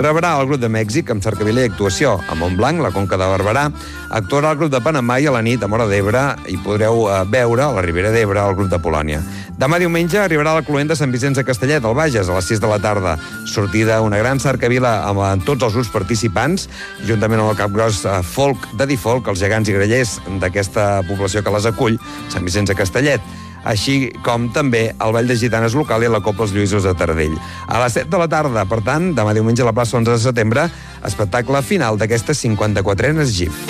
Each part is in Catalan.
Rebrà el grup de Mèxic amb Cercavila i actuació a Montblanc, la Conca de Barberà. Actuarà el grup de Panamà i a la nit a Móra d'Ebre i podreu veure a la Ribera d'Ebre el grup de Polònia. Demà diumenge arribarà la Cluent de Sant Vicenç de Castellet, al Bages, a les 6 de la tarda. Sortida una gran cercavila amb tots els grups participants, juntament amb el capgros folk de Difolk, els gegants i grallers d'aquesta població que les acull, Sant Vicenç de Castellet, així com també el Ball de Gitanes local i la Copla Els Lluïsos de Taradell. A les 7 de la tarda, per tant, demà diumenge a la plaça 11 de setembre, espectacle final d'aquestes 54enes GIF.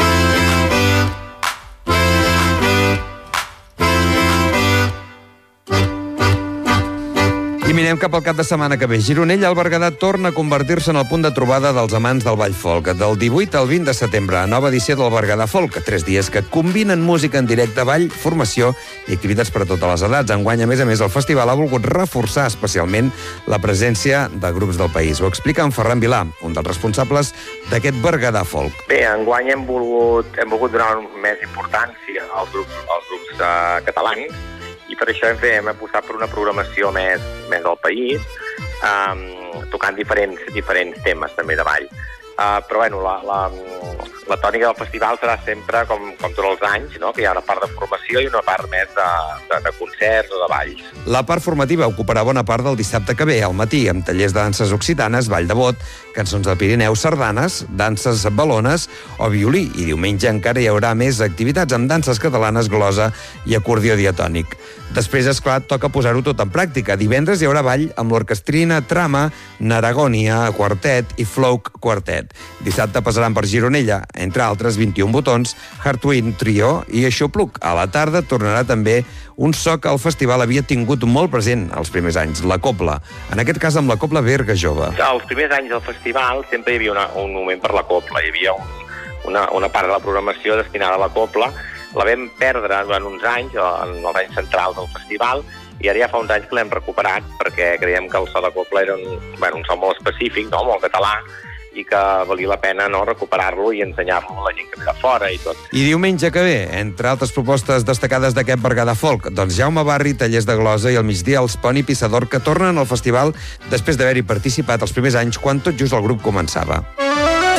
I mirem cap al cap de setmana que ve. Gironella, el Berguedà torna a convertir-se en el punt de trobada dels amants del ball folk. Del 18 al 20 de setembre, nova edició del Berguedà Folk, 3 dies que combinen música en directe, ball, formació i activitats per a totes les edats. Enguany, a més, el festival ha volgut reforçar especialment la presència de grups del país. Ho explica en Ferran Vilà, un dels responsables d'aquest Berguedà Folk. Bé, enguany hem volgut donar més importància als grups catalans, i per això hem apostat per una programació més del país, tocant diferents temes també de ball. Però bueno, la tònica del festival serà sempre, com tots els anys, no? Que hi ha una part de formació i una part més de concerts o de balls. La part formativa ocuparà bona part del dissabte que ve, al matí, amb tallers de danses occitanes, ball de bot, cançons del Pirineu, sardanes, danses balones o violí. I diumenge encara hi haurà més activitats amb danses catalanes, glosa i acordió diatònic. Després, esclar, toca posar-ho tot en pràctica. Divendres hi haurà ball amb l'orquestrina Trama, Naragònia, Quartet i Floak Quartet. Dissabte passaran per Gironella, entre altres 21 botons, Heartwind Trio i Aixopluc. A la tarda tornarà també un so que el festival havia tingut molt present els primers anys, la copla. En aquest cas amb la copla Berga Jove. Els primers anys del festival sempre hi havia un moment per la copla. Hi havia una part de la programació destinada a la copla. La vam perdre durant uns anys, en els anys centrals del festival, i ara ja fa uns anys que l'hem recuperat perquè creiem que el so de copla era un so molt específic, no? Molt català, i que valia la pena, no, recuperar-lo i ensenyar-lo a la gent que ve de fora i tot. I diumenge que ve, entre altres propostes destacades d'aquest Berguedà Folk, doncs Jaume Barri, tallers de glosa i al migdia els Poni Pissador, que tornen al festival després d'haver-hi participat els primers anys quan tot just el grup començava.